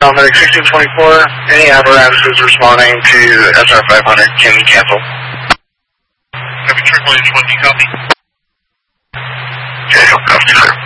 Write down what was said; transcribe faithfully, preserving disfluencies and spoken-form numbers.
Medic sixteen twenty-four, any apparatuses responding to S R five hundred can be canceled. Heavy Truck Williams one, do you copy? Okay, copy, sir.